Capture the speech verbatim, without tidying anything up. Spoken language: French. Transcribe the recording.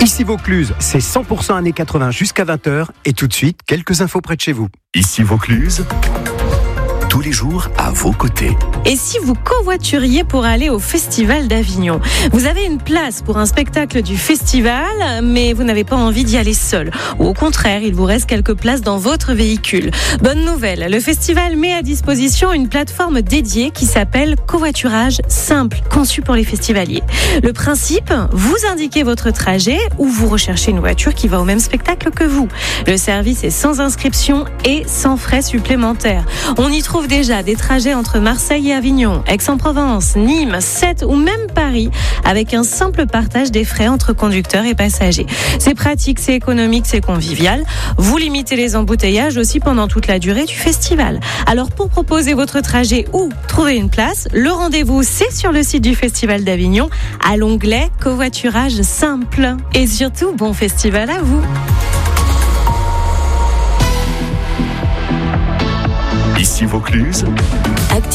Ici Vaucluse, c'est cent pour cent années quatre-vingts jusqu'à vingt heures. Et tout de suite, quelques infos près de chez vous. Ici Vaucluse, tous les jours à vos côtés. Et si vous covoituriez pour aller au Festival d'Avignon? Vous avez une place pour un spectacle du festival, mais vous n'avez pas envie d'y aller seul. Ou au contraire, il vous reste quelques places dans votre véhicule. Bonne nouvelle, le festival met à disposition une plateforme dédiée qui s'appelle Covoiturage Simple, conçue pour les festivaliers. Le principe, vous indiquez votre trajet ou vous recherchez une voiture qui va au même spectacle que vous. Le service est sans inscription et sans frais supplémentaires. On y trouve déjà des trajets entre Marseille et Avignon, Aix-en-Provence, Nîmes, Sète ou même Paris, avec un simple partage des frais entre conducteurs et passagers. C'est pratique, c'est économique, c'est convivial. Vous limitez les embouteillages aussi pendant toute la durée du festival. Alors pour proposer votre trajet ou trouver une place, le rendez-vous c'est sur le site du Festival d'Avignon, à l'onglet Covoiturage Simple. Et surtout, bon festival à vous! Ici Vaucluse, Active